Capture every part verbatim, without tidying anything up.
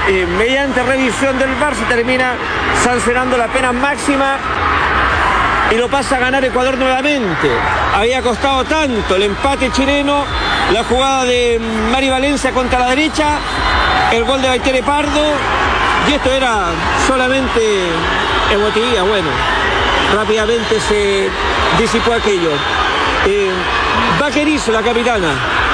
eh, mediante revisión del V A R se termina sancionando la pena máxima y lo pasa a ganar Ecuador nuevamente. Había costado tanto el empate chileno, la jugada de Mari Valencia contra la derecha, el gol de Baitere Pardo, y esto era solamente emotividad. Bueno, rápidamente se disipó aquello. Eh, Vaquerizo, la capitana,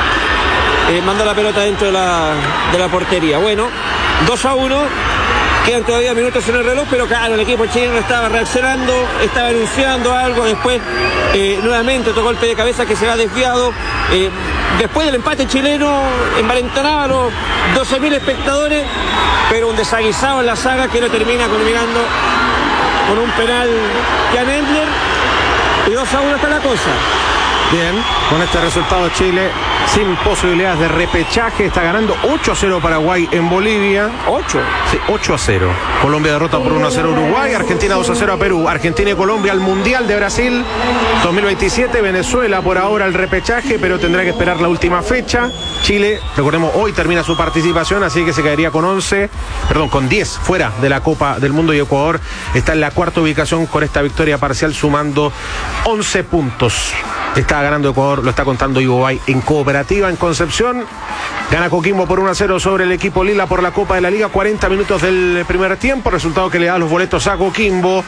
eh, mandó la pelota dentro de la, de la portería. Bueno, dos a uno. Quedan todavía minutos en el reloj, pero claro, el equipo chileno estaba reaccionando, estaba anunciando algo. Después, eh, nuevamente, otro golpe de cabeza que se ha desviado. Eh, después del empate chileno, envalentonaba a los doce mil espectadores, pero un desaguisado en la saga que no termina culminando con un penal de Endler. Y dos a uno está la cosa. Bien, con este resultado Chile sin posibilidades de repechaje, está ganando ocho a cero Paraguay en Bolivia. ¿ocho? Sí, ocho a cero. Colombia derrota por uno a cero Uruguay, Argentina dos a cero a Perú, Argentina y Colombia al Mundial de Brasil dos mil veintisiete, Venezuela por ahora el repechaje, pero tendrá que esperar la última fecha. Chile, recordemos, hoy termina su participación, así que se caería con once, perdón, con diez fuera de la Copa del Mundo, y Ecuador está en la cuarta ubicación con esta victoria parcial sumando once puntos. Está ganando Ecuador, lo está contando Ivo Bay en Cooperativa en Concepción. Gana Coquimbo por uno a cero sobre el equipo Lila por la Copa de la Liga. cuarenta minutos del primer tiempo, resultado que le da los boletos a Coquimbo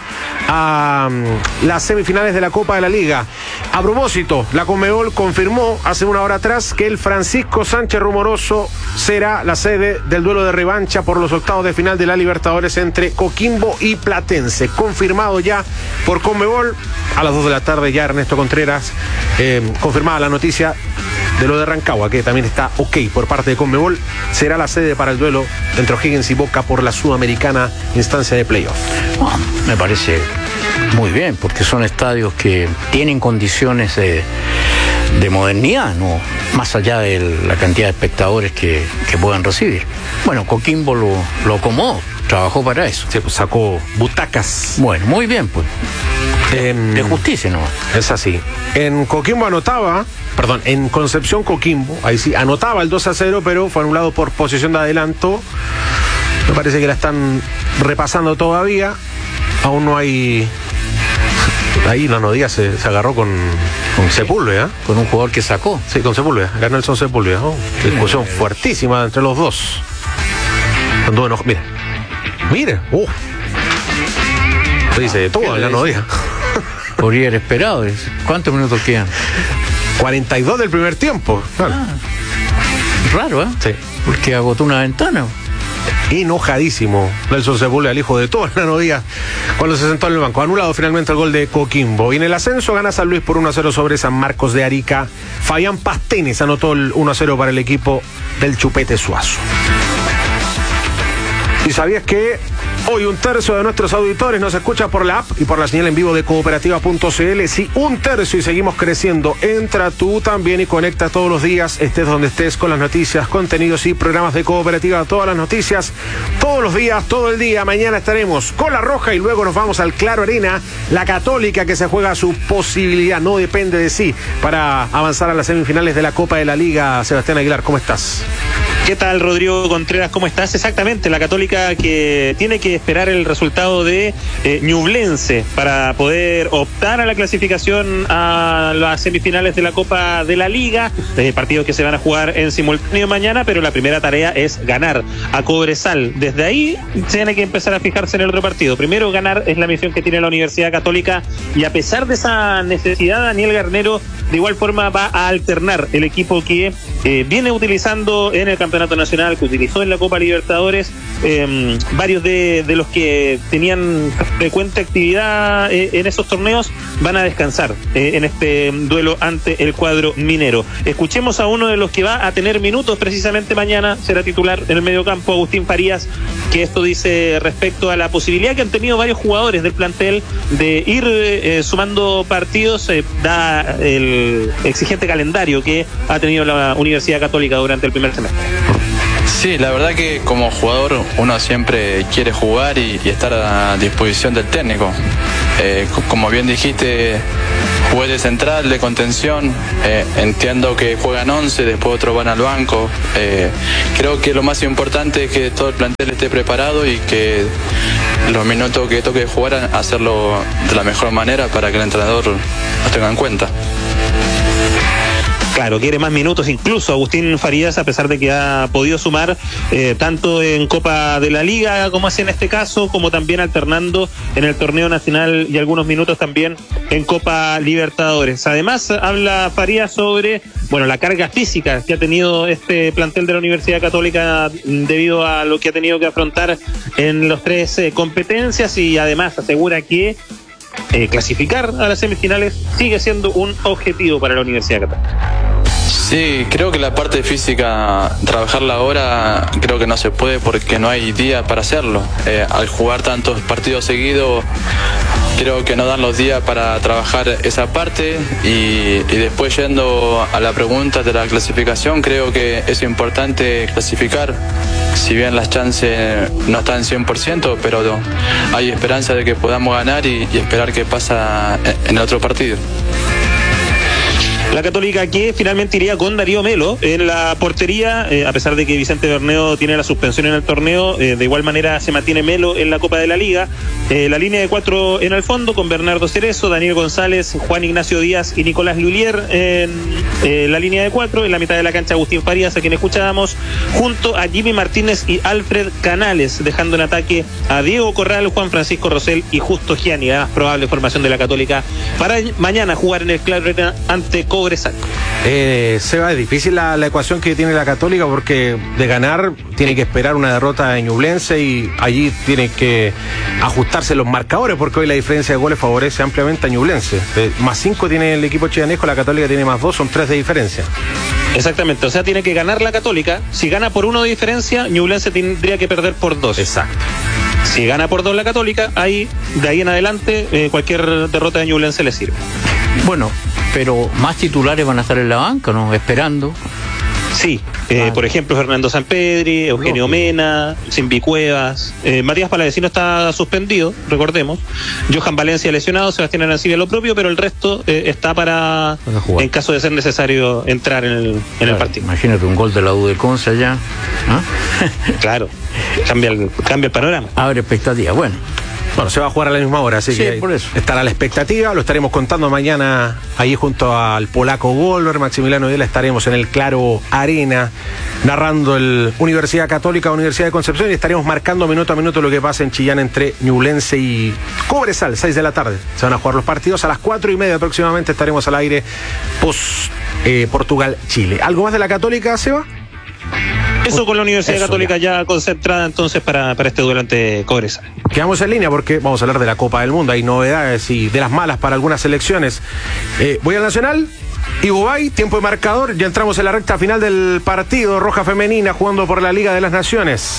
a um, las semifinales de la Copa de la Liga. A propósito, la Conmebol confirmó hace una hora atrás que el Francisco Sánchez Rumoroso será la sede del duelo de revancha por los octavos de final de la Libertadores entre Coquimbo y Platense. Confirmado ya por Conmebol. A las dos de la tarde ya Ernesto Contreras eh, confirmaba la noticia de lo de Rancagua, que también está ok por parte de Conmebol. Será la sede para el duelo entre O'Higgins y Boca por la Sudamericana instancia de playoff. Oh, me parece muy bien, porque son estadios que tienen condiciones de, de modernidad, ¿no? Más allá de la cantidad de espectadores que, que puedan recibir. Bueno, Coquimbo lo, lo acomodó, trabajó para eso. Sí, pues sacó butacas. Bueno, muy bien, pues. De, en, de justicia, ¿no? Es así. En Coquimbo anotaba, perdón, en Concepción Coquimbo, ahí sí, anotaba el dos a cero, pero fue anulado por posición de adelanto. Me parece que la están repasando todavía. Aún no hay... Ahí Nano Díaz se, se agarró con, con Sepúlveda, ¿eh? Con un jugador que sacó. Sí, con Sepúlveda, ganó Nelson Sepúlveda. Oh, discusión sí, fuertísima entre los dos. Cuando eno... Mira, mira, uh. Se dice de todo el Nano Díaz. Podría haber esperado. ¿Cuántos minutos quedan? cuarenta y dos del primer tiempo. Claro. Ah, raro, ¿eh? Sí. Porque agotó una ventana. Enojadísimo Nelson Sepúlveda, el hijo de todo el Nano Díaz, cuando se sentó en el banco. Anulado finalmente el gol de Coquimbo. Y en el ascenso gana San Luis por uno a cero sobre San Marcos de Arica. Fabián Pastenes anotó el uno a cero para el equipo del Chupete Suazo. ¿Y sabías que hoy un tercio de nuestros auditores nos escucha por la app y por la señal en vivo de cooperativa punto c l? Sí, un tercio, y seguimos creciendo. Entra tú también y conecta todos los días, estés donde estés, con las noticias, contenidos y programas de Cooperativa. Todas las noticias, todos los días, todo el día. Mañana estaremos con La Roja y luego nos vamos al Claro Arena, la Católica, que se juega su posibilidad, no depende de sí, para avanzar a las semifinales de la Copa de la Liga. Sebastián Aguilar, ¿cómo estás? ¿Qué tal, Rodrigo Contreras? ¿Cómo estás? Exactamente, la Católica que tiene que esperar el resultado de eh, Ñublense para poder optar a la clasificación a las semifinales de la Copa de la Liga, eh, partidos que se van a jugar en simultáneo mañana, pero la primera tarea es ganar a Cobresal. Desde ahí se tiene que empezar a fijarse en el otro partido. Primero, ganar es la misión que tiene la Universidad Católica, y a pesar de esa necesidad, Daniel Garnero de igual forma va a alternar el equipo que eh, viene utilizando en el Campeonato Nacional, que utilizó en la Copa Libertadores. Eh, varios de, de los que tenían frecuente actividad eh, en esos torneos van a descansar eh, en este duelo ante el cuadro minero. Escuchemos a uno de los que va a tener minutos precisamente mañana, será titular en el mediocampo, Agustín Farías, que esto dice respecto a la posibilidad que han tenido varios jugadores del plantel de ir eh, sumando partidos, eh, da el exigente calendario que ha tenido la Universidad Católica durante el primer semestre. Sí, la verdad que como jugador uno siempre quiere jugar y, y estar a disposición del técnico. Eh, como bien dijiste, jugué de central, de contención, eh, entiendo que juegan once, después otros van al banco. Eh, creo que lo más importante es que todo el plantel esté preparado y que los minutos que toque jugar, hacerlo de la mejor manera para que el entrenador lo tenga en cuenta. Claro, quiere más minutos, incluso Agustín Farías, a pesar de que ha podido sumar eh, tanto en Copa de la Liga, como hace en este caso, como también alternando en el torneo nacional y algunos minutos también en Copa Libertadores. Además, habla Farías sobre, bueno, la carga física que ha tenido este plantel de la Universidad Católica debido a lo que ha tenido que afrontar en los tres eh, competencias, y además asegura que eh, clasificar a las semifinales sigue siendo un objetivo para la Universidad Católica. Sí, creo que la parte física, trabajarla ahora, creo que no se puede porque no hay día para hacerlo. Eh, al jugar tantos partidos seguidos, creo que no dan los días para trabajar esa parte, y, y después yendo a la pregunta de la clasificación, creo que es importante clasificar, si bien las chances no están cien por ciento, pero no, hay esperanza de que podamos ganar y, y esperar qué pasa en el otro partido. La Católica que finalmente iría con Darío Melo en la portería, eh, a pesar de que Vicente Berneo tiene la suspensión en el torneo, eh, de igual manera se mantiene Melo en la Copa de la Liga. Eh, la línea de cuatro en el fondo con Bernardo Cerezo, Daniel González, Juan Ignacio Díaz y Nicolás Lulier en eh, la línea de cuatro. En la mitad de la cancha Agustín Farías, a quien escuchábamos, junto a Jimmy Martínez y Alfred Canales, dejando en ataque a Diego Corral, Juan Francisco Rosell y Justo Gianni. La más probable formación de la Católica para mañana jugar en el Club Arena ante Cobresal. Eh, Seba, es difícil la, la ecuación que tiene la Católica, porque de ganar tiene que esperar una derrota de Ñublense y allí tiene que ajustarse los marcadores, porque hoy la diferencia de goles favorece ampliamente a Ñublense. Eh, más cinco tiene el equipo chianesco, la Católica tiene más dos, son tres de diferencia. Exactamente, o sea, tiene que ganar la Católica. Si gana por uno de diferencia, Ñublense tendría que perder por dos. Exacto. Si gana por dos la Católica, ahí de ahí en adelante eh, cualquier derrota de Ñublense le sirve. Bueno, pero más titulares van a estar en la banca, ¿no? Esperando. Sí, eh, ah. por ejemplo, Fernando Sampedri, Eugenio no. Mena, Simbi Cuevas, eh, Matías Palavecino está suspendido, recordemos, Johan Valencia lesionado, Sebastián Arancibia lo propio, pero el resto eh, está para, en caso de ser necesario, entrar en el, en claro, el partido. Imagínate un gol de la U de Conce allá. ¿Ah? Claro, cambia el, cambia el panorama. Abre expectativa, bueno. Bueno, se va a jugar a la misma hora, así sí, que por eso. Estará la expectativa. Lo estaremos contando mañana ahí junto al polaco Golver, Maximiliano Videla. Estaremos en el Claro Arena narrando el Universidad Católica, Universidad de Concepción, y estaremos marcando minuto a minuto lo que pasa en Chillán entre Ñublense y Cobresal, seis de la tarde. Se van a jugar los partidos a las cuatro y media aproximadamente. Estaremos al aire post eh, Portugal-Chile. ¿Algo más de la Católica, Seba? Eso con la Universidad Eso, Católica ya. ya concentrada entonces para, para este duelo ante Cobresal. Quedamos en línea porque vamos a hablar de la Copa del Mundo. Hay novedades y de las malas para algunas selecciones. Eh, voy al Nacional. Iguobay, tiempo de marcador. Ya entramos en la recta final del partido. Roja femenina jugando por la Liga de las Naciones.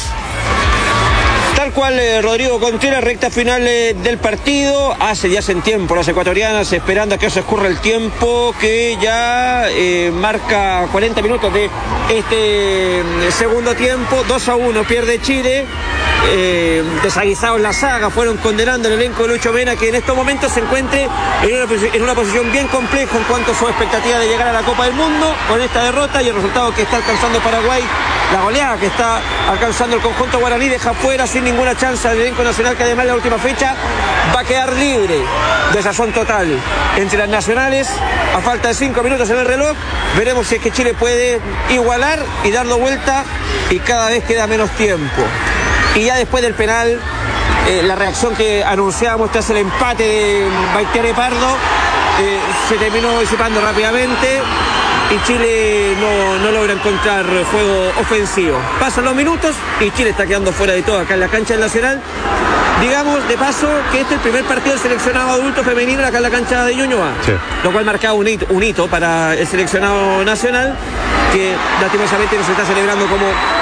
Tal cual, eh, Rodrigo Contreras, recta final eh, del partido. Hace ya hacen tiempo las ecuatorianas esperando a que se escurra el tiempo, que ya eh, marca cuarenta minutos de este eh, segundo tiempo. dos a uno pierde Chile. Eh, desaguisados la saga, fueron condenando el elenco de Lucho Mena, que en estos momentos se encuentre en una, en una posición bien compleja en cuanto a su expectativa de llegar a la Copa del Mundo con esta derrota y el resultado que está alcanzando Paraguay. La goleada que está alcanzando el conjunto guaraní deja fuera sin ninguna chance al elenco nacional, que además en la última fecha va a quedar libre de sazón total entre las nacionales. A falta de cinco minutos en el reloj, veremos si es que Chile puede igualar y darlo vuelta, y cada vez queda menos tiempo. Y ya después del penal, eh, la reacción que anunciábamos tras el empate de Baitiere Pardo, eh, se terminó disipando rápidamente y Chile no, no logra encontrar juego ofensivo. Pasan los minutos y Chile está quedando fuera de todo acá en la cancha del Nacional. Digamos, de paso, que este es el primer partido del seleccionado adulto femenino acá en la cancha de Ñuñoa, sí. Lo cual marcaba un hito, un hito para el seleccionado nacional, que lastimosamente no se está celebrando como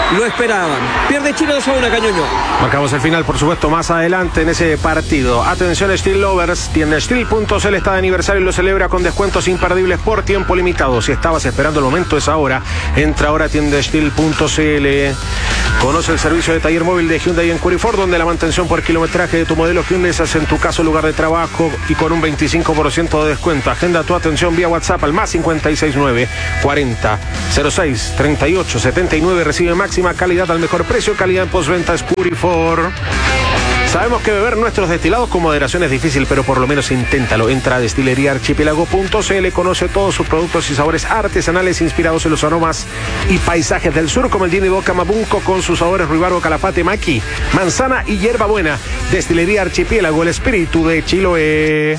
lo esperaban. Pierde Chile dos a uno, Cañuño. Marcamos el final, por supuesto, más adelante en ese partido. Atención, Steel Lovers. Tienda Steel punto c l está de aniversario y lo celebra con descuentos imperdibles por tiempo limitado. Si estabas esperando el momento, es ahora. Entra ahora a tienda Steel punto c l. Conoce el servicio de taller móvil de Hyundai en Curifort, donde la mantención por kilometraje de tu modelo Hyundai se hace en tu caso lugar de trabajo y con un veinticinco por ciento de descuento. Agenda tu atención vía WhatsApp al más cincuenta y seis nueve cuarenta cero seis treinta y ocho setenta y nueve. Recibe máxima calidad al mejor precio. Calidad en postventa es Curifort. Sabemos que beber nuestros destilados con moderación es difícil, pero por lo menos inténtalo. Entra a destilería archipiélago punto c l, conoce todos sus productos y sabores artesanales inspirados en los aromas y paisajes del sur, como el gin de Boca Mabunco con sus sabores ruibarbo, calafate, maqui, manzana y hierbabuena. Destilería Archipiélago, el espíritu de Chiloé.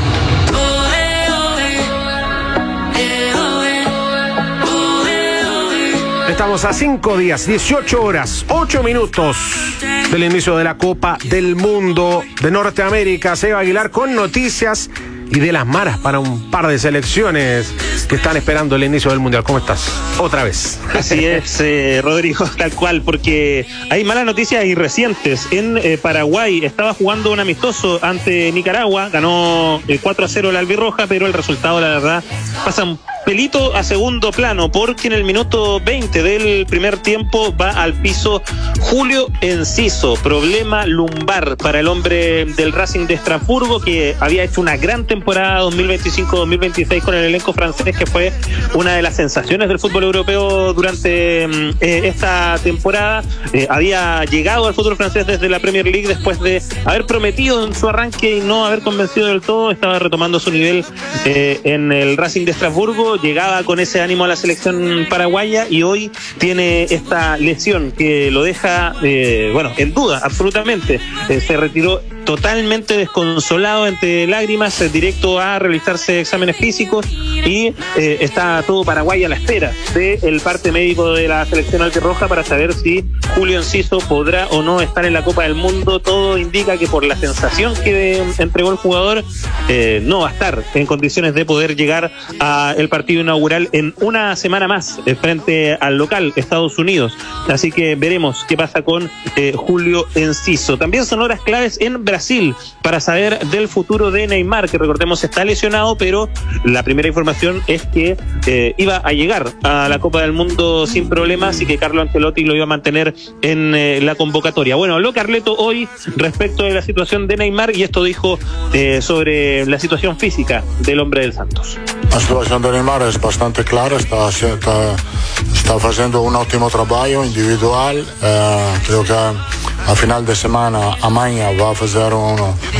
Estamos a cinco días, dieciocho horas, ocho minutos del inicio de la Copa del Mundo de Norteamérica. Seba Aguilar con noticias y de las maras para un par de selecciones que están esperando el inicio del Mundial. ¿Cómo estás? Otra vez. Así es, eh, Rodrigo, tal cual, porque hay malas noticias y recientes. En eh, Paraguay estaba jugando un amistoso ante Nicaragua, ganó eh, cuatro a cero la albirroja, pero el resultado, la verdad, pasa un pelito a segundo plano, porque en el minuto veinte del primer tiempo va al piso Julio Enciso, problema lumbar para el hombre del Racing de Estrasburgo, que había hecho una gran temporada dos mil veinticinco dos mil veintiséis con el elenco francés, que fue una de las sensaciones del fútbol europeo durante eh, esta temporada. Eh, había llegado al fútbol francés desde la Premier League después de haber prometido en su arranque y no haber convencido del todo. Estaba retomando su nivel eh, en el Racing de Estrasburgo, llegaba con ese ánimo a la selección paraguaya y hoy tiene esta lesión que lo deja, eh, bueno, en duda absolutamente. Eh, se retiró totalmente desconsolado, entre lágrimas, eh, directo a realizarse exámenes físicos y eh, está todo Paraguay a la espera del parte médico de la selección albirroja para saber si Julio Enciso podrá o no estar en la Copa del Mundo. Todo indica que por la sensación que entregó el jugador eh, no va a estar en condiciones de poder llegar al partido inaugural en una semana más eh, frente al local Estados Unidos. Así que veremos qué pasa con eh, Julio Enciso. También son horas claves en Brasil para saber del futuro de Neymar, que recordemos está lesionado, pero la primera información es que eh, iba a llegar a la Copa del Mundo sin problemas y que Carlo Ancelotti lo iba a mantener en eh, la convocatoria. Bueno, habló Carleto hoy respecto de la situación de Neymar y esto dijo eh, sobre la situación física del hombre del Santos. La situación de Neymar es bastante clara, está, está, está haciendo un óptimo trabajo individual. Eh, creo que a final de semana, amanhã, va a hacer un,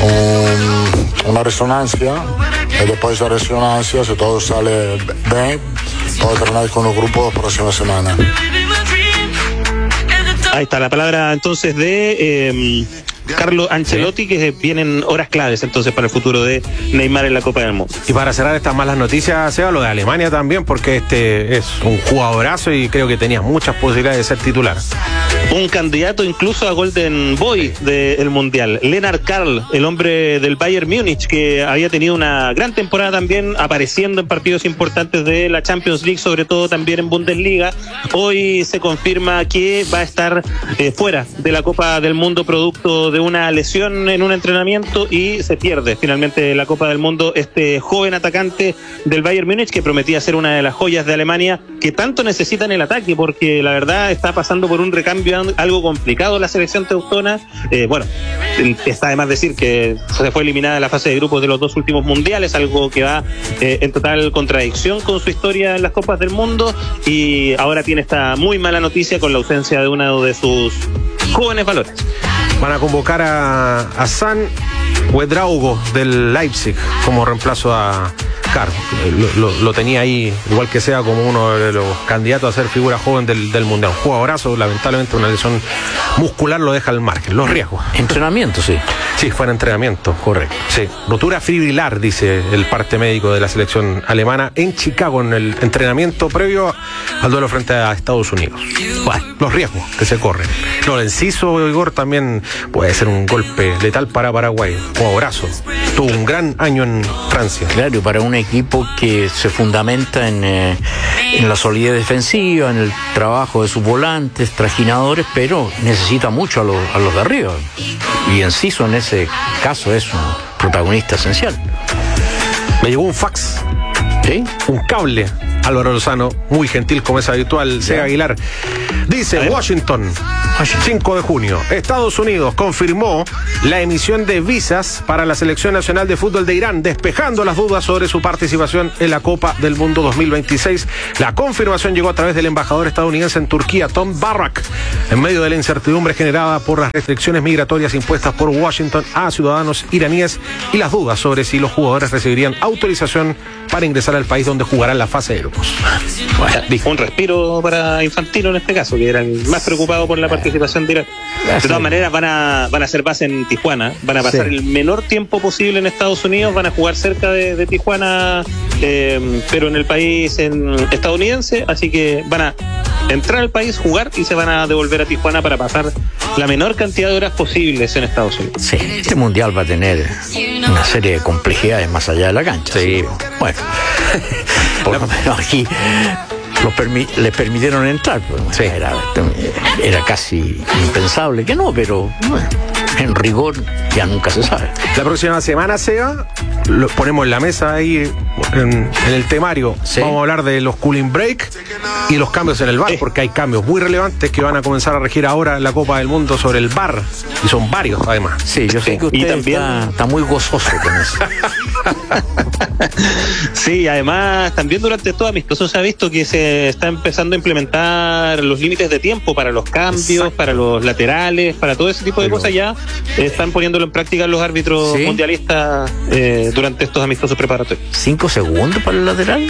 un, una resonancia y después de la resonancia, si todo sale bien, va a entrenar con el grupo la próxima semana. Ahí está la palabra entonces de eh, Carlo Ancelotti, que vienen horas claves entonces para el futuro de Neymar en la Copa del Mundo. Y para cerrar estas malas noticias, Seba, lo de Alemania también, porque este es un jugadorazo y creo que tenía muchas posibilidades de ser titular. Un candidato incluso a Golden Boy del Mundial, Lennart Karl, el hombre del Bayern Múnich, que había tenido una gran temporada también, apareciendo en partidos importantes de la Champions League, sobre todo también en Bundesliga. Hoy se confirma que va a estar eh, fuera de la Copa del Mundo producto de una lesión en un entrenamiento y se pierde finalmente la Copa del Mundo este joven atacante del Bayern Múnich, que prometía ser una de las joyas de Alemania que tanto necesitan el ataque, porque la verdad está pasando por un recambio algo complicado la selección teutona. Eh, bueno, está de más decir que se fue eliminada en la fase de grupos de los dos últimos mundiales, algo que va eh, en total contradicción con su historia en las Copas del Mundo, y ahora tiene esta muy mala noticia con la ausencia de uno de sus jóvenes valores. Van a convocar a, a San Ouedraogo del Leipzig como reemplazo a Carl. Lo, lo, lo tenía ahí, igual que sea, como uno de los candidatos a ser figura joven del, del Mundial. Un jugadorazo, lamentablemente una lesión muscular lo deja al margen. Los riesgos. Entrenamiento, sí. Sí, fue en entrenamiento. Correcto. Sí. Rotura fibrilar, dice el parte médico de la selección alemana en Chicago, en el entrenamiento previo al duelo frente a Estados Unidos. Bueno, los riesgos que se corren. Lo del Enciso, Igor, también puede ser un golpe letal para Paraguay. Jugadorazo. tuvo un gran año en Francia. Claro, para un equipo que se fundamenta en, eh, en la solidez defensiva, en el trabajo de sus volantes, trajinadores, pero necesita mucho a, lo, a los de arriba. Y Enciso en ese caso es un protagonista esencial. Me llegó un fax. ¿Sí? Un cable. Álvaro Lozano, muy gentil como es habitual. Sega Aguilar dice: Washington, cinco de junio, Estados Unidos confirmó la emisión de visas para la Selección Nacional de Fútbol de Irán, despejando las dudas sobre su participación en la Copa del Mundo dos mil veintiséis. La confirmación llegó a través del embajador estadounidense en Turquía, Tom Barrack, en medio de la incertidumbre generada por las restricciones migratorias impuestas por Washington a ciudadanos iraníes y las dudas sobre si los jugadores recibirían autorización para ingresar al país donde jugarán la fase de grupos. Bueno, un respiro para Infantino en este caso, que era el más preocupado por la participación de Irán. De todas maneras, van a, van a hacer base en Tijuana, van a pasar sí. el menor tiempo posible en Estados Unidos, van a jugar cerca de, de Tijuana, eh, pero en el país en estadounidense, así que van a entrar al país, jugar y se van a devolver a Tijuana para pasar la menor cantidad de horas posibles en Estados Unidos. Sí, este mundial va a tener una serie de complejidades más allá de la cancha. Sí. ¿Sí? Bueno, por lo menos aquí los permi- les permitieron entrar. Pues, sí. era, era casi impensable que no, pero bueno, en rigor ya nunca se sabe. La próxima semana, Seba, lo ponemos en la mesa ahí en, en el temario. Sí. Vamos a hablar de los cooling break y los cambios en el V A R, sí. porque hay cambios muy relevantes que van a comenzar a regir ahora en la Copa del Mundo sobre el V A R, y son varios además. Sí, yo sé que usted también está, está muy gozoso con eso. Sí, además también durante estos amistosos se ha visto que se está empezando a implementar los límites de tiempo para los cambios, Exacto. para los laterales, para todo ese tipo de Pero... cosas ya están poniéndolo en práctica los árbitros ¿Sí? mundialistas eh, durante estos amistosos preparatorios. ¿Cinco segundos para el lateral?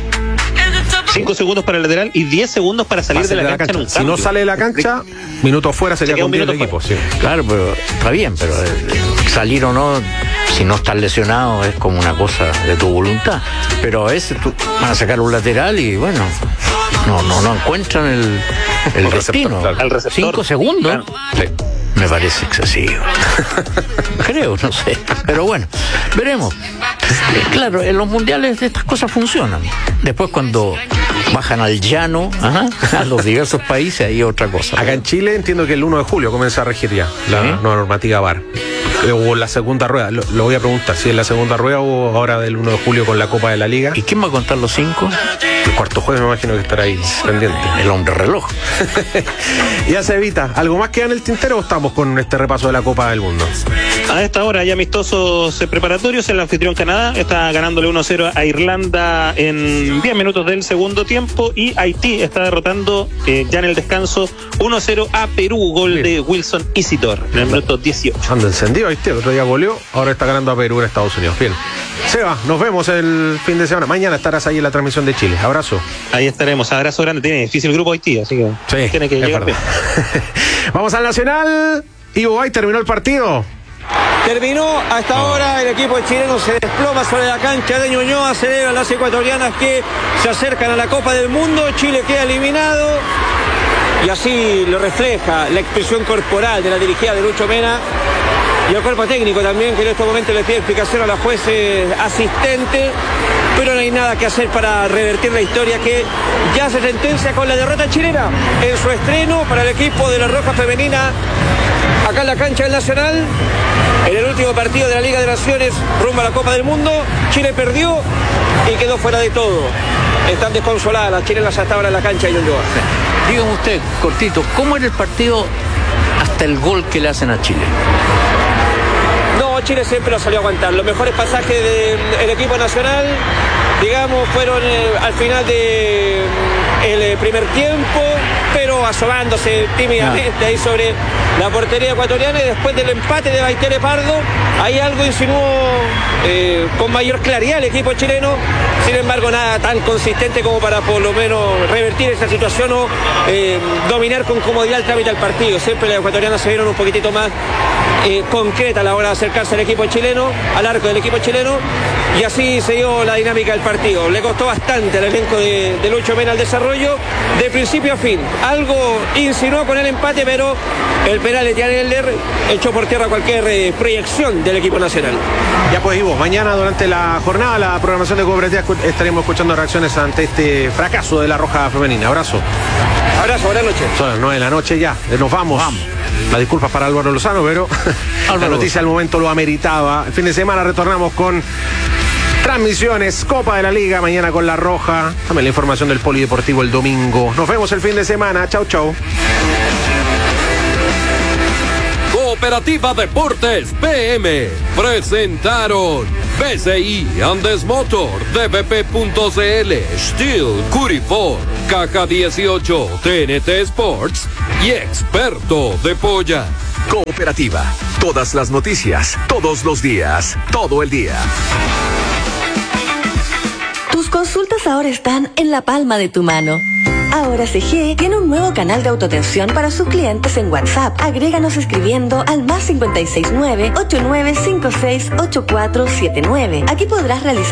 Cinco segundos para el lateral y diez segundos para salir de la, de la cancha, cancha. En un Si no sale de la cancha, minuto fuera sería con el equipo. Sí. Claro, pero está bien, pero salir o no, si no estás lesionado, es como una cosa de tu voluntad. Pero a veces tú van a sacar un lateral y bueno, no, no, no encuentran el, el destino. Receptor, claro. Cinco segundos. Claro. Sí. Me parece excesivo. Creo, no sé. Pero bueno, veremos. Claro, en los mundiales estas cosas funcionan. Después cuando bajan al llano, ajá, a los diversos países, ahí otra cosa. Acá en Chile entiendo que el uno de julio comienza a regir ya la ¿Sí? nueva normativa V A R. O la segunda rueda, lo, lo voy a preguntar, si es la segunda rueda o ahora del uno de julio con la Copa de la Liga. ¿Y quién va a contar los cinco? El cuarto jueves me imagino que estará ahí pendiente. El hombre reloj. Ya se evita. ¿Algo más queda en el tintero o estamos con este repaso de la Copa del Mundo? A esta hora hay amistosos preparatorios. El anfitrión Canadá está ganándole uno cero a Irlanda en diez minutos del segundo tiempo, y Haití está derrotando eh, ya en el descanso uno cero a Perú, gol Bien. de Wilson Isidor en el minuto dieciocho. Anda encendido, Haití, el otro día goleó, ahora está ganando a Perú en Estados Unidos. Bien. Seba, nos vemos el fin de semana. Mañana estarás ahí en la transmisión de Chile. Abrazo. Ahí estaremos. Abrazo grande. Tiene difícil grupo Haití, así que sí, tiene que llegar bien. Vamos al Nacional. Ivo Bay, terminó el partido. Terminó hasta ahora, el equipo chileno se desploma sobre la cancha de Ñuñoa, celebran las ecuatorianas que se acercan a la Copa del Mundo. Chile queda eliminado y así lo refleja la expresión corporal de la dirigida de Lucho Mena y el cuerpo técnico también, que en estos momentos le pide explicación a la juez asistente, pero no hay nada que hacer para revertir la historia que ya se sentencia con la derrota chilena en su estreno para el equipo de la Roja Femenina acá en la cancha del Nacional. En el último partido de la Liga de Naciones rumbo a la Copa del Mundo, Chile perdió y quedó fuera de todo. Están desconsoladas las chilenas hasta ahora en la cancha de Ñuñoa. Dígame usted, cortito, ¿cómo era el partido hasta el gol que le hacen a Chile? No, Chile siempre lo salió a aguantar. Los mejores pasajes del equipo nacional, digamos, fueron eh, al final de el eh, primer tiempo, pero asomándose tímidamente ah. ahí sobre la portería ecuatoriana, y después del empate de Baitere Pardo, ahí algo insinuó eh, con mayor claridad el equipo chileno. Sin embargo, nada tan consistente como para por lo menos revertir esa situación o eh, dominar con comodidad el trámite del partido. Siempre las ecuatorianas se vieron un poquitito más eh, concreta a la hora de acercarse al equipo chileno, al arco del equipo chileno, y así se dio la dinámica del partido. Le costó bastante al elenco de, de Lucho Mena el desarrollo, de principio a fin. Algo insinuó con el empate, pero el penal de Tian Elder echó por tierra cualquier eh, proyección del equipo nacional. Ya pues, Ivo, mañana durante la jornada, la programación de Cooperativa, estaremos escuchando reacciones ante este fracaso de la Roja Femenina. Abrazo. Abrazo, buenas noches. Son las nueve de la noche ya, nos vamos. vamos. Las disculpas para Álvaro Lozano, pero la noticia al momento lo ameritaba. El fin de semana retornamos con transmisiones, Copa de la Liga, mañana con la Roja. También la información del Polideportivo el domingo. Nos vemos el fin de semana. Chau, chau. Cooperativa Deportes P M presentaron B C I Andes Motor, D B P punto C L, Steel, Curifor, Caja dieciocho, T N T Sports y Experto de Polla. Cooperativa, todas las noticias, todos los días, todo el día. Tus consultas ahora están en la palma de tu mano. Ahora C G tiene un nuevo canal de autoatención para sus clientes en WhatsApp. Agréganos escribiendo al más cinco seis nueve, ocho nueve cinco seis, ocho cuatro siete nueve. Aquí podrás realizar